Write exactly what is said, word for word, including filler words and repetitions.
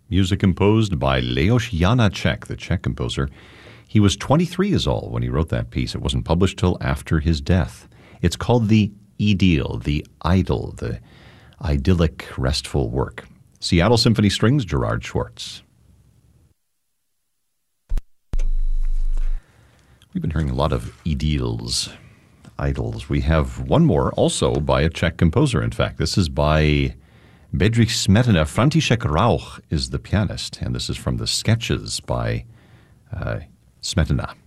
music composed by Leos Janáček, the Czech composer. He was twenty-three years old when he wrote that piece. It wasn't published till after his death. It's called the Idyll, the idyll, the idyllic, restful work. Seattle Symphony Strings, Gerard Schwartz. We've been hearing a lot of idylls, idols. We have one more, also by a Czech composer, in fact. This is by Bedřich Smetana. František Rauch is the pianist, and this is from the Sketches by uh, Smetana.